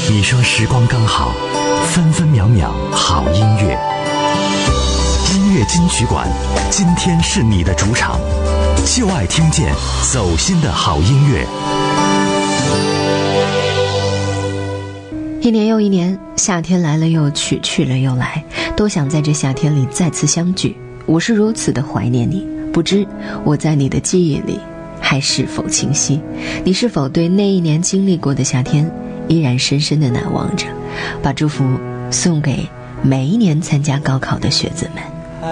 你说时光刚好，分分秒秒好音乐。音乐金曲馆，今天是你的主场，就爱听见走心的好音乐。 一年又一年，夏天来了又去，去了又来，多想在这夏天里再次相聚。我是如此的怀念你，不知我在你的记忆里还是否清晰？你是否对那一年经历过的夏天依然深深的难忘着？把祝福送给每一年参加高考的学子们。